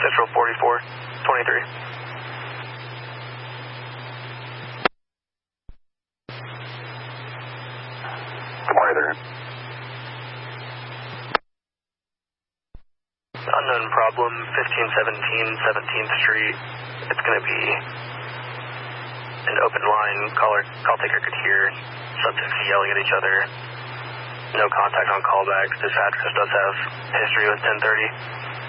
Central 44, 23. Good morning there. Unknown problem, 1517 17th Street. It's going to be an open line. Call taker could hear subjects yelling at each other. No contact on callback. This address does have history with 1030.